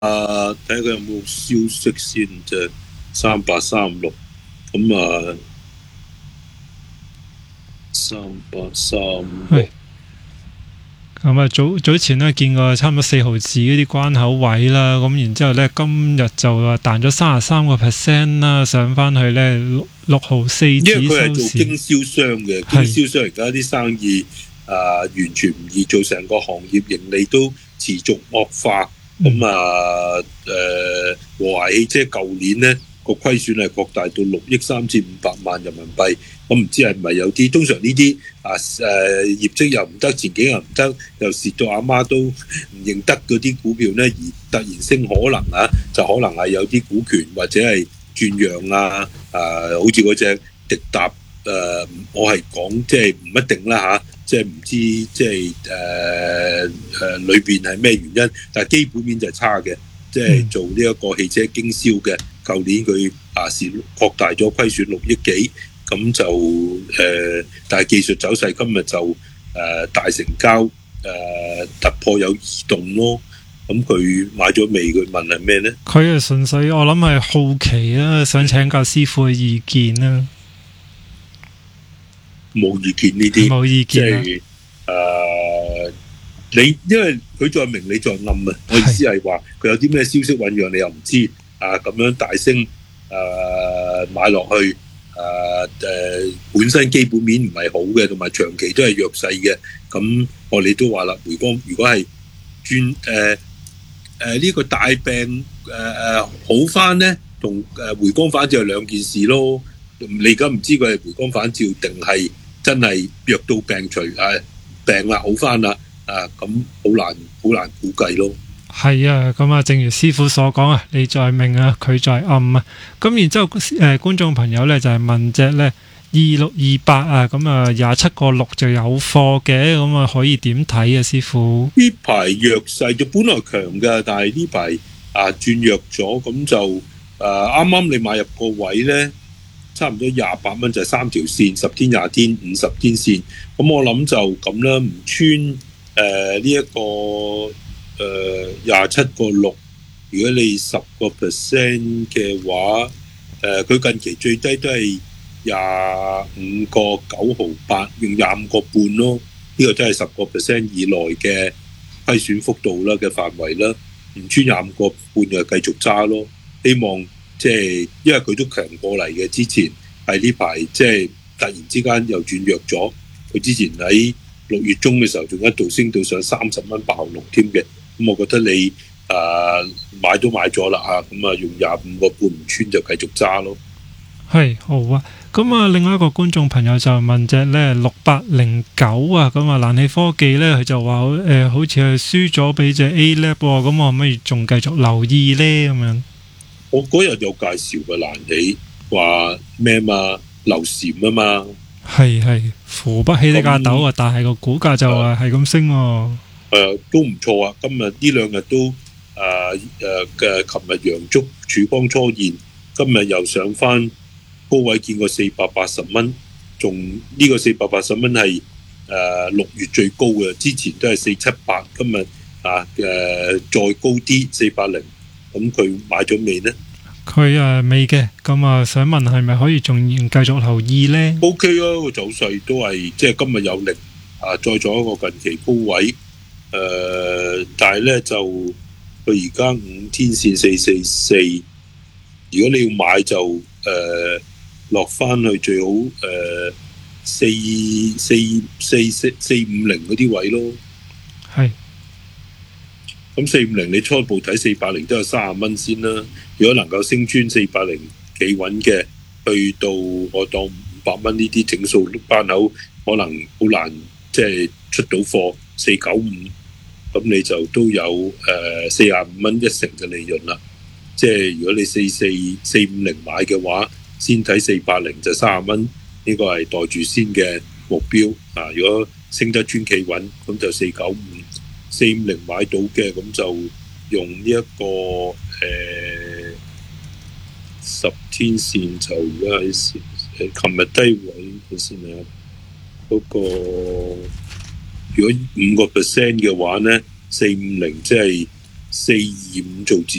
睇下佢有冇消息先，就3836咁啊，3836。 咁啊，早前咧見過差唔多4毫子嗰啲關口位啦，咁然之後咧今日就話彈咗33%啦，上翻去咧6毫4 因為佢係收市。 做經銷商嘅，經銷商而家啲生意完全唔易做，成個行業盈利都持續惡化。咁和諧汽車舊年咧個虧損係擴大到6億3500萬人民幣。咁唔知係咪有啲通常呢啲業績又唔得，前景又唔得，又蝕到阿媽都唔認得嗰啲股票咧，而突然升可能就可能係有啲股權或者係轉讓好似嗰隻迪達我係講即係唔一定啦即係唔知即係裏邊係咩原因，但係基本面就係差嘅，即係做呢一個汽車經銷嘅，舊年佢蝕擴大咗虧損6億幾。咁就但係技術走勢今日就大成交突破有移動咯。咁佢買咗未？佢問係咩呢？ 佢係純粹我諗係好奇啦，想請教師傅嘅意見啦。 冇意見呢啲， 冇意見啊！ 即係你因為佢在明你在暗啊！我意思係話佢有啲咩消息醖釀，你又唔知咁樣大升買落去。本身基本面唔係好嘅，同埋長期都係弱勢嘅。咁我哋都話啦，回光如果係轉呢個大病好翻咧，同回光返照係兩件事咯。你而家唔知佢係回光返照定係真係藥到病除病啦好翻啦咁好難估計咯。 係啊，咁啊，正如師傅所講啊，你在明啊，佢在暗啊。咁然之後觀眾朋友咧就係問隻咧2628啊，咁啊27.6就有貨嘅，咁啊可以點睇啊，師傅？ 呢排弱勢就本來強嘅，但係呢排轉弱咗，咁就啱啱你買入個位咧，差唔多28蚊就係3條線，10天、20天、50天線。咁我諗就咁啦，唔穿呢一個27.6，如果你10% 嘅話，佢近期最低都係25.9毫8，用25.5咯。呢個都係10% 以內嘅虧損幅度啦嘅範圍啦。唔穿25.5就繼續揸咯。希望即係因為佢都強過嚟嘅，之前係呢排即係突然之間又轉弱咗。佢之前喺6月中嘅時候仲一度升到上30蚊8毫6添嘅。咁我覺得你買都買咗啦咁用25.5唔穿就繼續揸咯。 係好啊。咁啊，另外一個觀眾朋友就問隻咧6809啊，咁啊冷氣科技咧，佢就話好似係輸咗俾隻 A-Lab 喎，咁我可唔可以仲繼續留意咧？咁樣我嗰日有介紹嘅冷氣話咩嘛，流禪啊嘛， 係扶不起呢架斗啊，但係個股價就係咁升喎。 都唔錯啊！今日呢兩日都琴日陽燭曙光初現，今日又上翻高位，見過480蚊，仲呢個480蚊係6月最高嘅，之前都係478，今日再高啲480，咁佢買咗未呢？ 佢未嘅，咁想問係咪可以仲繼續留意呢？ OK 啊，個走勢都係即係今日有力再做一個近期高位。但係咧就佢而家5天線444，如果你要買就落翻去最好450嗰啲位咯。 係。 咁450你初步睇480都有30蚊先啦。如果能夠升穿480企穩嘅，去到我當500蚊呢啲整數班口，可能好難即係出到貨495。咁你就都有45蚊1成嘅利潤啦。即係如果你450買嘅話，先睇480就30蚊，呢個係袋住先嘅目標。如果升得穿企穩，咁就495。450買到嘅，咁就用呢一個10天線就而家琴日低位先啊，嗰個。如果5% 嘅話呢，450即係425做止